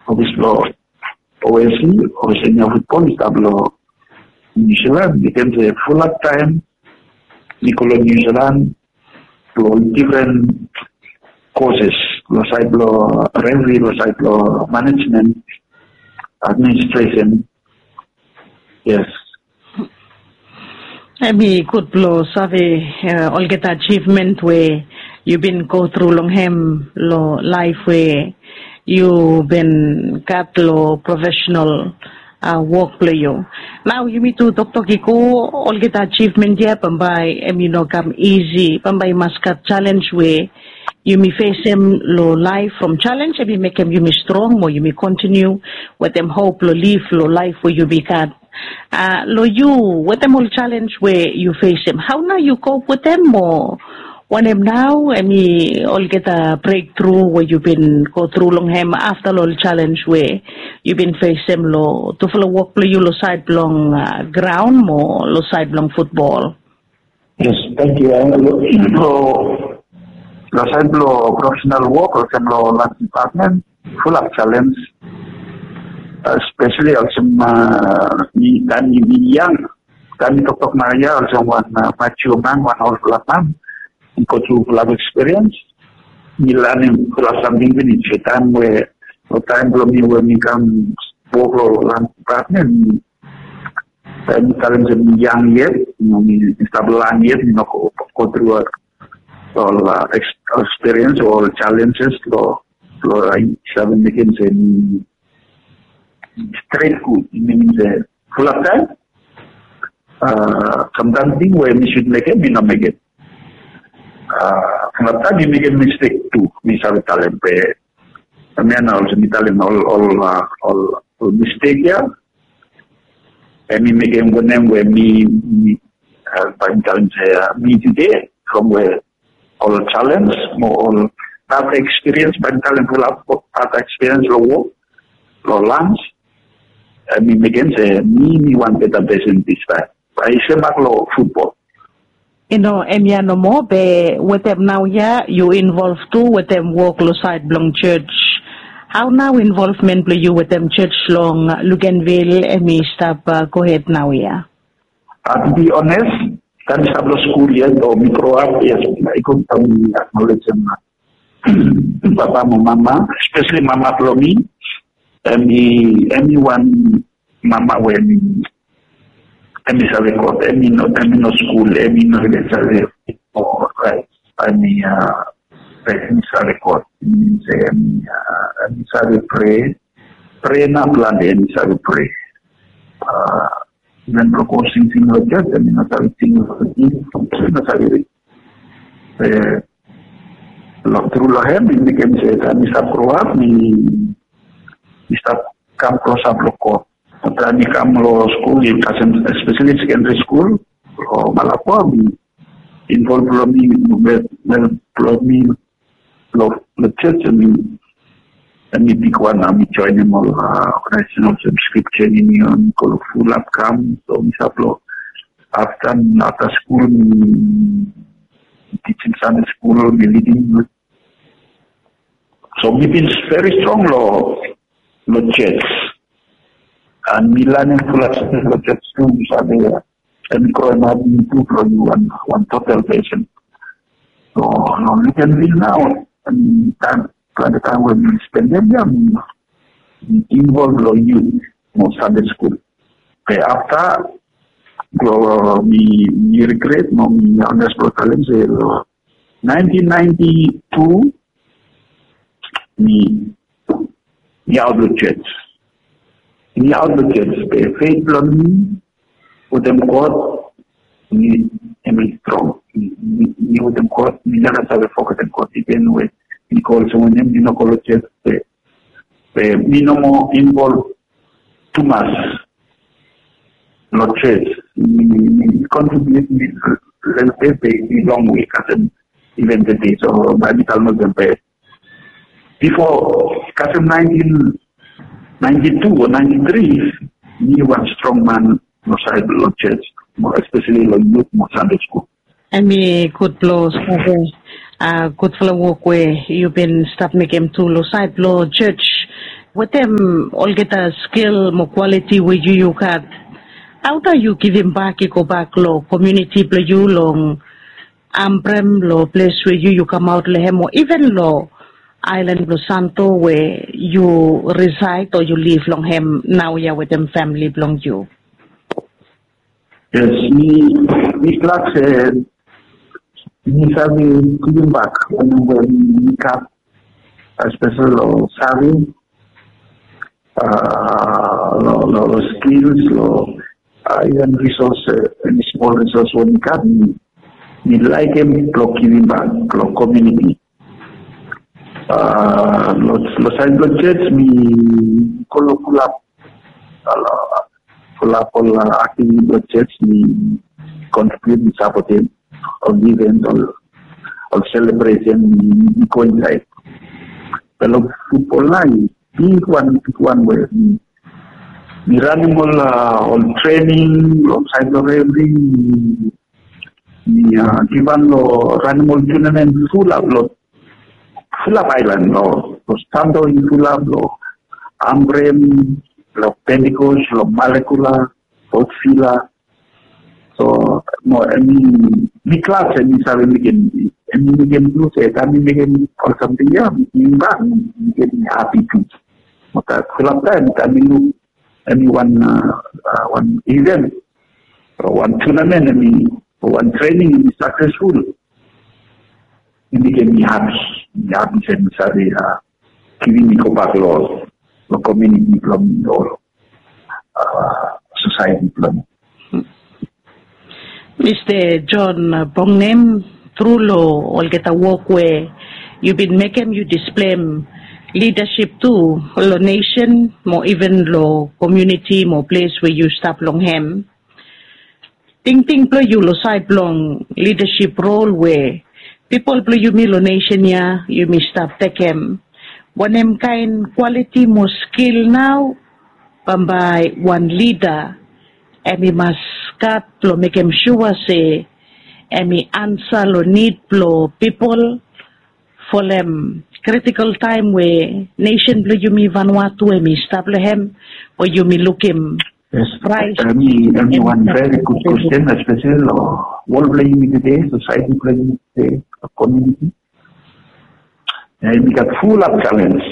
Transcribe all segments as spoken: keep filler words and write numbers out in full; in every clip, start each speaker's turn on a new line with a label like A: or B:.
A: obviously, obviously, obviously, football is tablo New Zealand becomes a full up time. Nicolo New Zealand to different courses, lo side lo referee, lo side lo management, administration. Yes.
B: Maybe could blow savvy uh, all get achievement where you've been go through long hem lo life where you've been got lo professional uh, work play you. Now you meet to Doctor Kiko all get achievement yeah pambay em you know come easy pambay mascot challenge where you may face them lo life from challenge and you make them you may strong or you may continue with them hope lo live lo life where you be got. Uh, lo you, what them all challenge where you face them? How now you cope with them or when them now, I mean, all get a breakthrough where you've been go through long hem after all challenge where you've been face them lo to follow work play you lo side long uh, ground more lo side long football.
A: Yes, thank you. Lo lo side lo professional work or some lo land department full of challenge. Especially also ni kami yang kami tok Maria also one mature man one old man in go through love experience Milan in something in the time where the time when we were become over land department and talents young yet you know we stable yet you know go through all experience or challenges lo lo seven begins in straight good, it means uh, full of time. Uh, sometimes thing where we should make it, we not make it. Uh, full of time, we make a mistake too. We have a talent. I mean, also we talent all all uh, all, all mistake yeah. And we make them name where me me uh, by talent uh, me today from where all challenge more all that experience by talent full of that experience lo lo lunch. I mean, again, say, me, me want better person this time. I say back lo football.
B: You know, Emia no more, but with them now, yeah, you involved too with them work lo side long church. How now involvement play you with them church long Luganville, Emi stop, uh, go ahead now, yeah.
A: Uh, to be honest, kan stop lo school yet, or me grow up, yes, I could acknowledge them. Papa, mama, especially mama for me. Any anyone mama when any record any no any no school any no record or right any uh any record means any uh any say pray pray na plan any say pray uh then proposing thing like that and no say thing from no say eh lo through lo hem ini kan saya kami sa grow up niIsta come cross up loco. Otra ni come lo school, especially secondary school, o malapua involve lo mi, lo mi, lo lo church and mi big one, mi join them all organization of subscription union, call full up come, so mi saplo after after school, mi teaching Sunday school, mi leading. So mi been very strong lo. Lo church and Milan and full of lo church too sabe and grow up into for you one one total patient. So no you can feel now and time by the time when you spend them we involve lo youth no Sunday school. Okay, after go we we regret no we understand talent say nineteen ninety-two we the outlook church. In the outlook church, the faith learning with them God, we am strong. We with them God, we never have a focus on God. Even with we call someone name, you know, call church. We we no more involved too much. Not church. We contribute a little bit, a long way, because even the days so Bible tells them before nineteen ninety-two or ninety-three, he was a strong man outside the church, especially in youth, Sunday school.
B: I mean, good blows, uh, good for the work where you've been stop making to lo side blow church With them, all get a skill, more quality with you, you got. How do you give him back, you go back, lo, community play you long, Ambrem, lo, place where you, you come out, lehem, or even lo, Island Lo Santo, where you reside or you live long him, now you're with them family belong you.
A: Yes, me, me class, uh, me sabi giving back when we cap, especially lo sabi, uh, lo, lo, lo skills, lo, uh, even resource, uh, any small resource when we cap, me, me like him, lo giving back, lo community. Uh, los, los church, mi colo pull up, pull up all activity of church, mi contribute, mi support him, or event, or, or celebration, mi coincide. Pero football na, big one, big one where mi, mi running all, uh, all training, all cycle racing, mi, uh, given lo running all tournament, full up, lo, full up island, lo, lo stando in full up, lo, Ambrem, lo Pentecost, lo Molecular, lo Fila. So, no, any, mi class, any sabi mi can, any mi can do, say, kami mi can, or something, yeah, mi back, mi can happy too. Maka, full up time, kami look, any one, uh, uh, one event, or one tournament, any, or one training, is successful. Hindi can be happy. Happy said, sorry, uh, giving me go back law, the community from or uh, society from.
B: Mister John Bongnem, through law, all get a walk where you've been making you display leadership too, law nation, more even law community, more place where you stop long hem. Ting ting play you lo side long leadership role where people play you milo nation ya, you may stop take him. One em kind quality more skill now, by one leader, and we must cut plo make him sure say, and we answer lo need plo people for them critical time where nation play you me Vanuatu and me stop him, or you me look him.
A: Yes, right. I mean, I mean one very good question, especially uh, world playing today, society playing today, community. And we got full of challenge.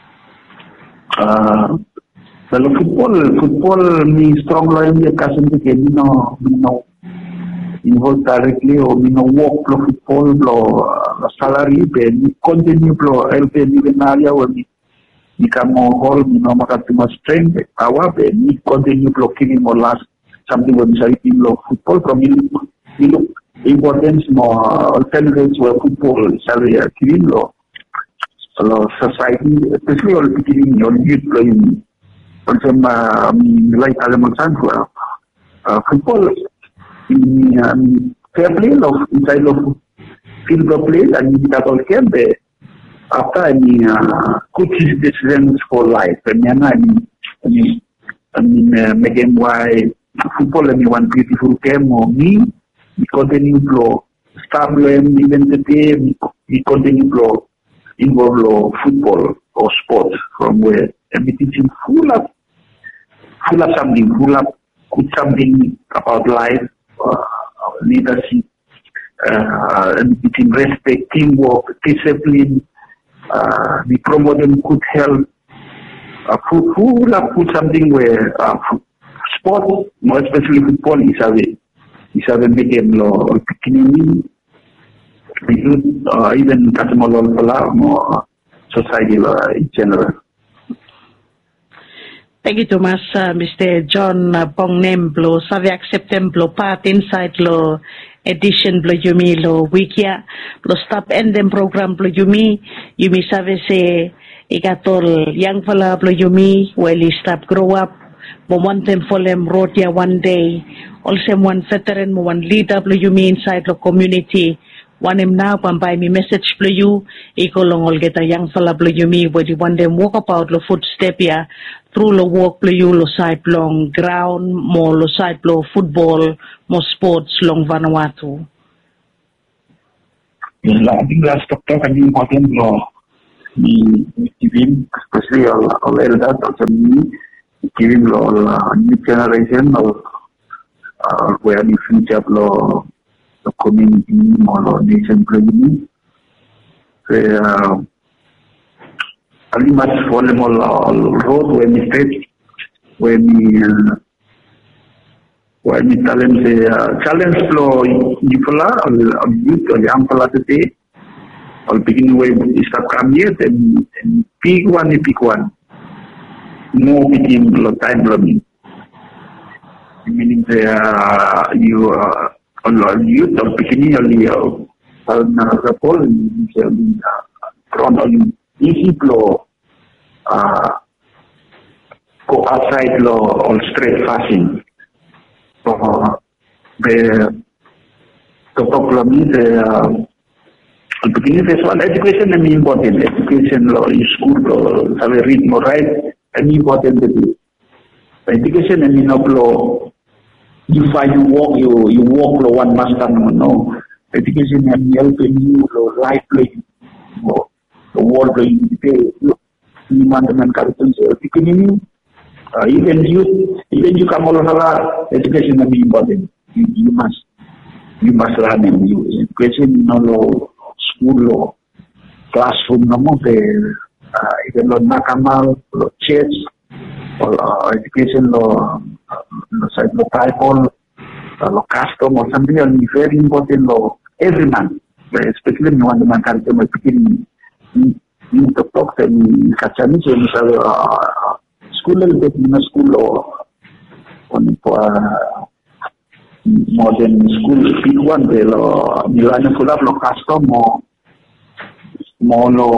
A: Uh, well, football, football, me strong line, me cousin, me no, me no involved directly, or me no work for football, for uh, salary, but me continue for help in the area where me become more whole, you know, too much strength, power, but me continue blocking more last something when we say football from me look importance more alternatives where football salary killing law society, especially all beginning your youth playing. For example, um, like Alamal Sanfua, uh, football in um, fair play of inside of field of play and you got all camp after any uh, coaches decisions for life. And I mean, I mean, I mean, uh, make them why football and one beautiful game or me, we continue to start playing even today, we continue to involve football or sports from where everything is full of, full of something, full of good something about life, uh, leadership, uh, everything, respect, teamwork, discipline. Uh, we promote them good health. Uh, full, full of put something where uh, sport, more especially football, is a way, is a way make them beginning. Uh, even customer more society in general.
B: Thank you too much, uh, Mister John uh, Bongnem Blo. Sabi acceptem Blo part inside lo edition Blo Yumi lo wikia Blo stop end them program Blo Yumi Yumi sabi se igatol young fella Blo Yumi while he stop grow up. Mo want them for them road ya one day. Also one veteran, mo one leader Blo Yumi inside lo community. One him now, pambay me message plo you, iko long all get a young fella plo you me, where you want them walk about lo footstep ya, through lo walk plo you lo side long ground, more lo side plo football, more sports long Vanuatu.
A: Yes, I think last talk talk and important lo we, we give him, especially all, all elders, also me, give him all uh, new generation, or uh, where the future of the community or nation president. So, uh, Ali mas follow all, all road when we stay, when we, uh, when we challenge the uh, challenge flow, you follow, or youth or young follow today, or beginning way start come here, then pick one, pick one. More begin the time blooming. Meaning the uh, you uh, on youth or beginning only on the pole, you front on easy flow, uh, go outside law or straight passing. So, uh, the, the problem is the, uh, beginning this one, education is important. Education law, school law, have a read more right, and important to do. Education is not law. You find you walk, you, you walk law one master, no. Education is helping you, life playing. The world playing, you want to culture. Beginning, uh, even you, even you come all over, education is important. You, you must, you must learn and you education no law, school law, classroom no more. Uh, even law nakamal, law church, or uh, education law, law side law tribal, law custom or something else. Very important law. Every man, especially when you want to man culture, my beginning. You talk and kacani so misalnya uh, school lebih mana school or on uh, modern school big one de lo nilainya pula lo custom mo mo lo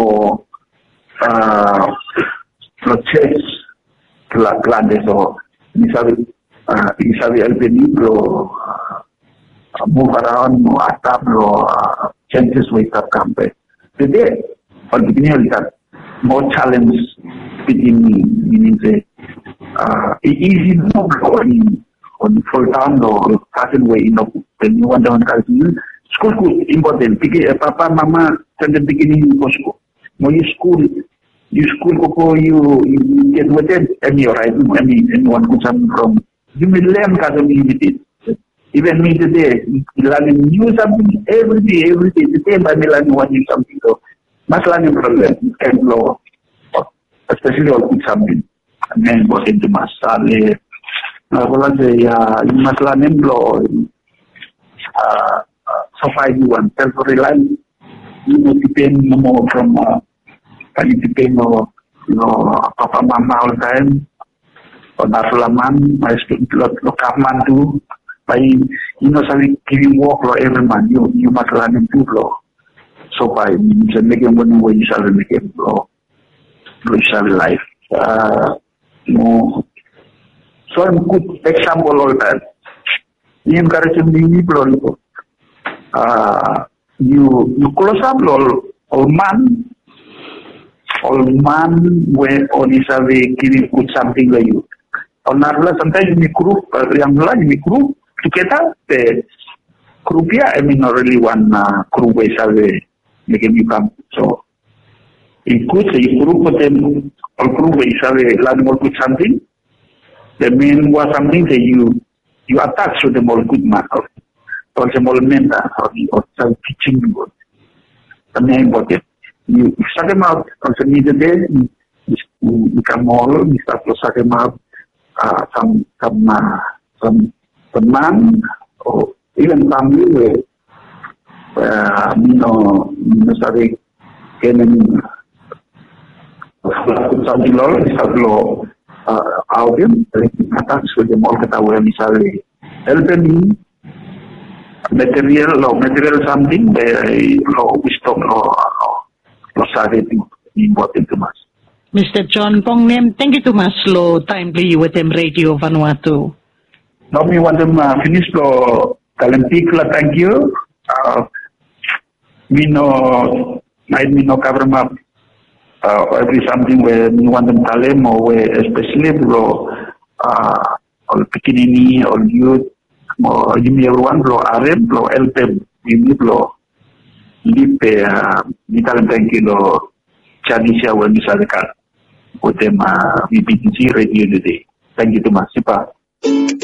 A: uh, lo chess la grande so misalnya uh, misalnya el peligro uh, move around mo atap lo uh, chances wake up campaign jadi or beginning that more challenge within me, meaning the uh, easy no on on full time or certain way, you know, when you want to continue. School could important. Because papa, mama, from the beginning go school. More you school, you school go you you get with it. Any right, any anyone could come from. You may learn academy with it. Even me today, learning new something every day, every day. Today, by me learning one new something. So. Masalah yang problem kan lo, especially kalau sambil, main bos itu masalah. Kalau saya masalah ni lo, survive one self reliant, you know depend more from, kali depend no, no papa mama all time, or nasulaman, my student lo lo kaman tu, by you know saling giving work lo every man, you you masalah ni tu lo. So by bisa make them one way you shall make them grow, you shall life. Uh, no, so I'm good example all that. You encourage me, people. Uh, you you close up all all man, all man where on is a way giving good something like you. On narla sometimes you group, yang lain you group together the group ya. I mean not really one uh, group way sabe. Make you come. So, in good, if group of them, or group where you have a lot more good something, the main was something that you, you attach to the more good man, or, or the more mentor, or, or some teaching good. The main important. You start them out, also need a day, you come all, you start to start them out, uh, some, some, uh, some, some man, or even family where Uh, no, no sabe que en something law is a law audio attacks with the market aware misalnya helping material law material something the law wisdom law law sabe important to us.
B: Mister John Pongnem, thank you too much lo timely with them Radio Vanuatu.
A: Now we want them uh, finish lo Kalimpik la thank you. Uh, We know, might we know cover up uh, every something where we want them talem or where especially bro, uh, or pekinini or youth or you may everyone bro arem bro help them we need bro lipe uh, we talem thank you lo Chinese will miss the car with them, uh, B B C radio today. Thank you too much.